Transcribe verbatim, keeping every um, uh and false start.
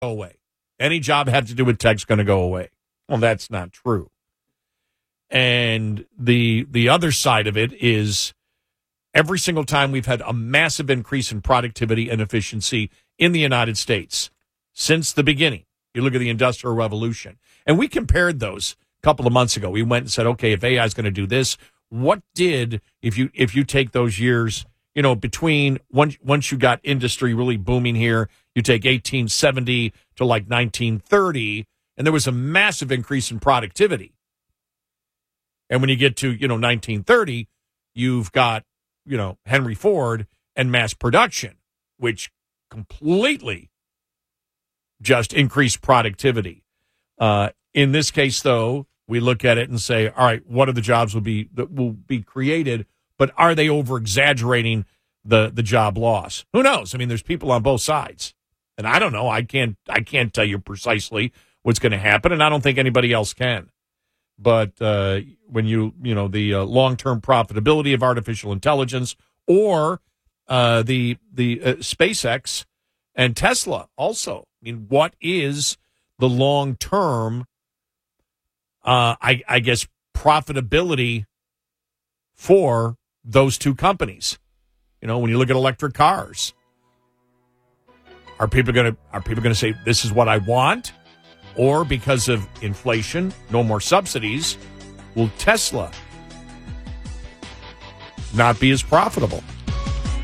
go away. Any job had to do with tech's going to go away. Well, that's not true. And the the other side of it is every single time we've had a massive increase in productivity and efficiency in the United States since the beginning. You look at the Industrial Revolution. And we compared those a couple of months ago. We went and said, okay, if A I is going to do this, what did, if you if you take those years, you know, between once, once you got industry really booming here, you take eighteen seventy to like nineteen thirty, and there was a massive increase in productivity. And when you get to, you know, nineteen thirty, you've got, you know, Henry Ford and mass production, which completely just increased productivity. Uh, in this case, though, we look at it and say, all right, what are the jobs will be that will be created, but are they over exaggerating the the job loss? Who knows? I mean, there's people on both sides, and I don't know. I can't I can't tell you precisely what's going to happen, and I don't think anybody else can. But uh, when you you know the uh, long term profitability of artificial intelligence, or uh, the the uh, SpaceX and Tesla, also, I mean, what is the long term? Uh, I, I guess profitability for those two companies. You know, when you look at electric cars, are people going to are people going to say this is what I want, or because of inflation, no more subsidies, will Tesla not be as profitable?